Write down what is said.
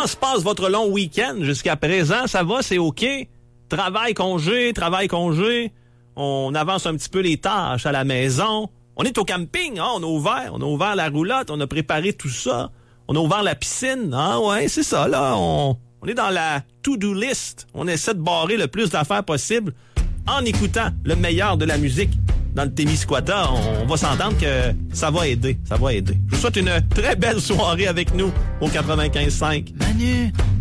Comment se passe votre long week-end jusqu'à présent? Ça va, c'est OK? Travail, congé. On avance un petit peu les tâches à la maison. On est au camping, hein? On a ouvert la roulotte, on a préparé tout ça. On a ouvert la piscine. Ah ouais, c'est ça, là. On est dans la to-do list. On essaie de barrer le plus d'affaires possible en écoutant le meilleur de la musique dans le Témiscouata. On va s'entendre que ça va aider. Je vous souhaite une très belle soirée avec nous au 95.5. Manu,